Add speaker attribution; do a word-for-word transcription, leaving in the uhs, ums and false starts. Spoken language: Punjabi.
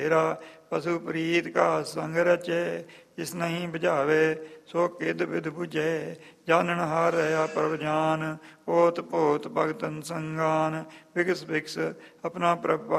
Speaker 1: ਤੇਰਾ ਪਸ਼ੂ ਪ੍ਰੀਤ ਕਾ ਸੰਗ ਰਚੇ, ਜਿਸ ਨਹੀਂ ਬੁਝਾਵੇ ਸੋ ਕਿਦ ਵਿਦ ਬੁਝੇ। ਜਾਨਣ ਹਾਰ ਰਹਾ ਪ੍ਰਭ ਜਾਨ, ਓਤ ਭੋਤ ਭਗਤਨ ਸੰਗਾਨ। ਵਿਗਸ ਵਿਕਸ ਆਪਣਾ ਪ੍ਰਭ